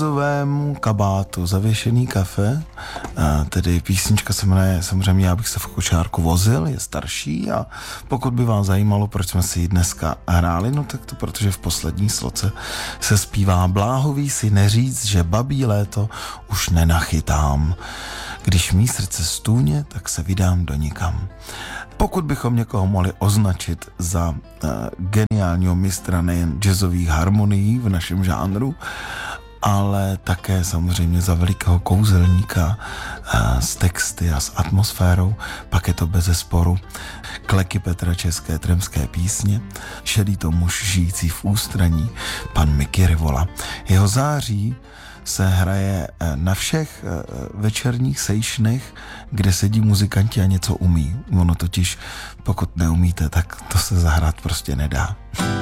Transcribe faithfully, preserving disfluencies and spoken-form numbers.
Zovému kabátu zavěšený kafe, a tedy písnička se jmenuje samozřejmě Já bych se v kočárku vozil, je starší a pokud by vás zajímalo, proč jsme si ji dneska hráli, no tak to protože v poslední sloce se zpívá bláhový si neříct, že babí léto už nenachytám. Když mý srdce stůně, tak se vydám do nikam. Pokud bychom někoho mohli označit za uh, geniálního mistra nejen jazzových harmonií v našem žánru, ale také samozřejmě za velikého kouzelníka uh, s texty a s atmosférou, pak je to bezesporu Kleky Petra České tremské písně, šedý to muž žijící v ústraní, pan Mickey Rivola. Jeho září se hraje na všech večerních sejšnech, kde sedí muzikanti a něco umí. Ono totiž, pokud neumíte, tak to se zahrát prostě nedá.